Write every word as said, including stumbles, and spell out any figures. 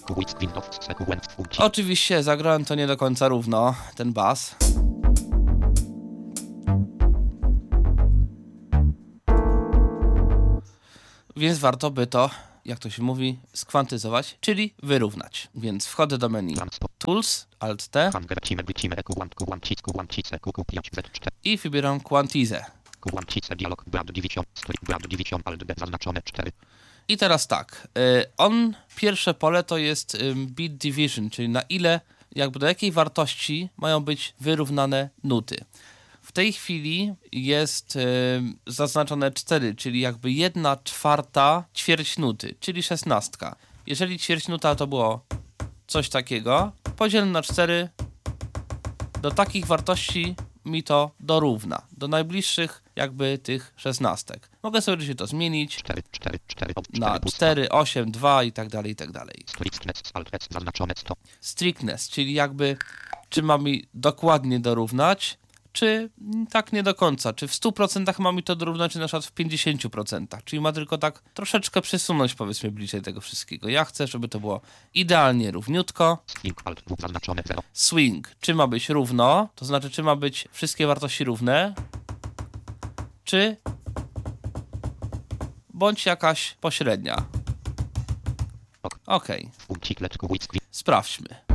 Oczywiście zagrałem to nie do końca równo, ten bas. Więc warto by to, jak to się mówi, skwantyzować, czyli wyrównać. Więc wchodzę do menu Tools, Alt T i wybieram Quantize. I teraz tak, on, pierwsze pole to jest bit division, czyli na ile, jakby do jakiej wartości mają być wyrównane nuty. W tej chwili jest y, zaznaczone cztery, czyli jakby jedna czwarta ćwierć nuty, czyli szesnastka. Jeżeli ćwierć nuta to było coś takiego, podzielę na cztery, do takich wartości mi to dorówna. Do najbliższych jakby tych szesnastek. Mogę sobie się to zmienić cztery, cztery, cztery, na cztery, osiem, dwa i tak dalej, i tak dalej. Strictness, czyli jakby czy ma mi dokładnie dorównać, czy tak nie do końca, czy w stu procentach ma mi to dorównać, czy na przykład w pięćdziesięciu procentach, czyli ma tylko tak troszeczkę przesunąć, powiedzmy, bliżej tego wszystkiego. Ja chcę, żeby to było idealnie równiutko. Swing, czy ma być równo, to znaczy, czy ma być wszystkie wartości równe, czy bądź jakaś pośrednia. Ok. Sprawdźmy.